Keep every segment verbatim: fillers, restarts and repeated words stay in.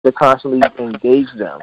to constantly engage them.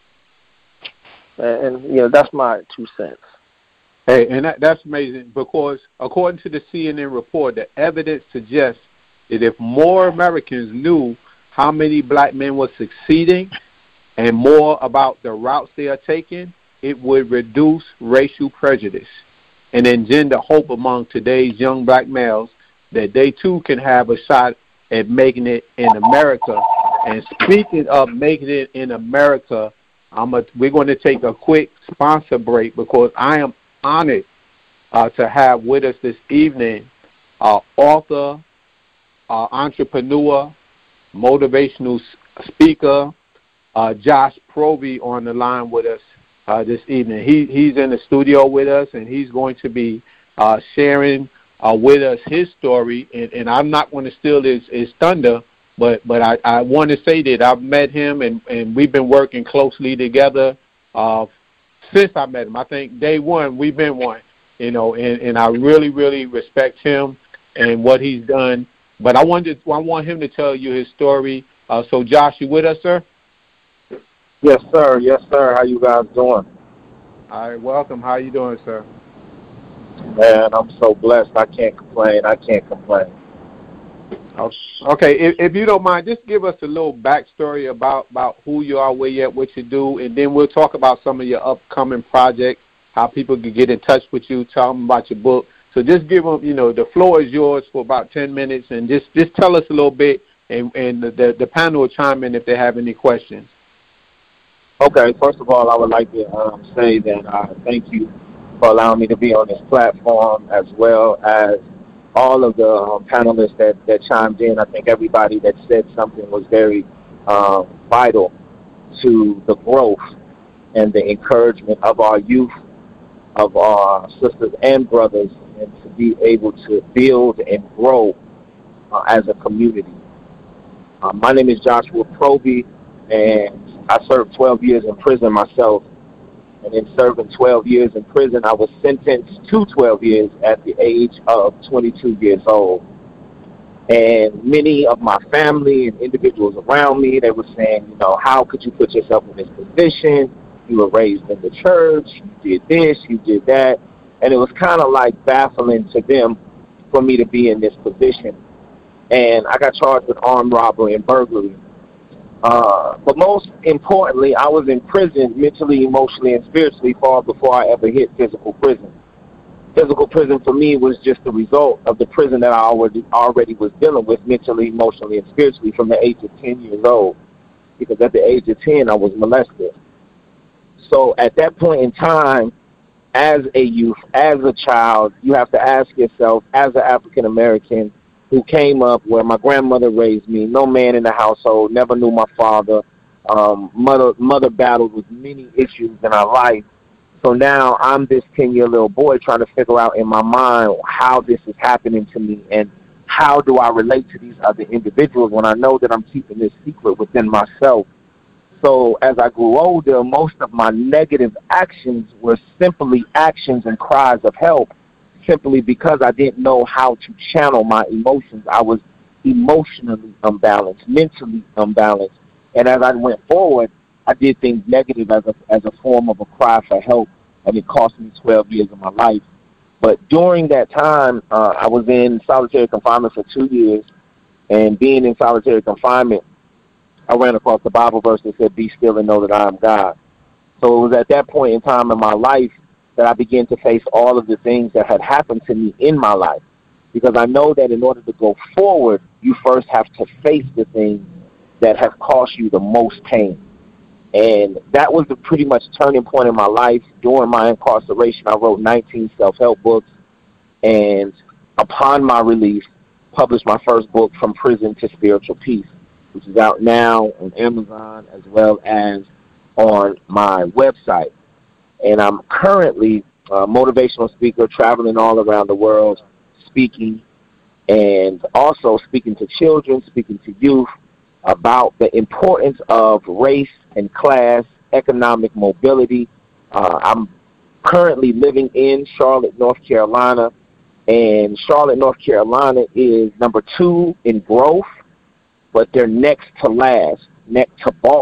And, and you know, that's my two cents. Hey, and that, that's amazing because according to the C N N report, the evidence suggests that if more Americans knew how many black men were succeeding and more about the routes they are taking, it would reduce racial prejudice and engender hope among today's young black males that they too can have a shot at making it in America. And speaking of making it in America, I'm a, we're going to take a quick sponsor break because I am honored uh, to have with us this evening uh, author, uh, entrepreneur, motivational speaker, uh, Josh Proby on the line with us uh, this evening. He He's in the studio with us, and he's going to be uh, sharing uh, with us his story. And, and I'm not going to steal his, his thunder, but but I, I want to say that I've met him, and, and we've been working closely together uh, since I met him. I think day one, we've been one, you know, and, and I really, really respect him and what he's done. But I wanted to, I want him to tell you his story. Uh, so, Josh, you with us, sir? Yes, sir. Yes, sir. How you guys doing? All right, welcome. How you doing, sir? Man, I'm so blessed. I can't complain. I can't complain. Okay, if, if you don't mind, just give us a little backstory about, about who you are, where you at, what you do, and then we'll talk about some of your upcoming projects, how people can get in touch with you, tell them about your book. So just give them, you know, the floor is yours for about ten minutes, and just, just tell us a little bit, and, and the, the, the panel will chime in if they have any questions. Okay, first of all, I would like to um, say that uh, thank you for allowing me to be on this platform, as well as all of the um, panelists that, that chimed in. I think everybody that said something was very uh, vital to the growth and the encouragement of our youth, of our sisters and brothers, and to be able to build and grow uh, as a community. Uh, my name is Joshua Proby, and I served twelve years in prison myself. And in serving twelve years in prison, I was sentenced to twelve years at the age of twenty-two years old. And many of my family and individuals around me, they were saying, you know, how could you put yourself in this position? You were raised in the church, you did this, you did that. And it was kind of like baffling to them for me to be in this position. And I got charged with armed robbery and burglary. Uh, but most importantly, I was in prison mentally, emotionally, and spiritually far before I ever hit physical prison. Physical prison for me was just the result of the prison that I already already was dealing with mentally, emotionally, and spiritually from the age of ten years old. Because at the age of ten, I was molested. So at that point in time, as a youth, as a child, you have to ask yourself, as an African American, who came up where my grandmother raised me, no man in the household, never knew my father. Um, mother mother battled with many issues in our life. So now I'm this ten-year-old boy trying to figure out in my mind how this is happening to me and how do I relate to these other individuals when I know that I'm keeping this secret within myself. So as I grew older, most of my negative actions were simply actions and cries of help, simply because I didn't know how to channel my emotions. I was emotionally unbalanced, mentally unbalanced. And as I went forward, I did things negative as a, as a form of a cry for help, and it cost me twelve years of my life. But during that time, uh, I was in solitary confinement for two years, and being in solitary confinement, I ran across the Bible verse that said, "Be still and know that I am God." So it was at that point in time in my life that I began to face all of the things that had happened to me in my life. Because I know that in order to go forward, you first have to face the things that have caused you the most pain. And that was the pretty much turning point in my life. During my incarceration, I wrote nineteen self-help books. And upon my release, published my first book, From Prison to Spiritual Peace, which is out now on Amazon as well as on my website. And I'm currently a motivational speaker, traveling all around the world, speaking, and also speaking to children, speaking to youth about the importance of race and class, economic mobility. Uh, I'm currently living in Charlotte, North Carolina, and Charlotte, North Carolina is number two in growth, but they're next to last neck to ball.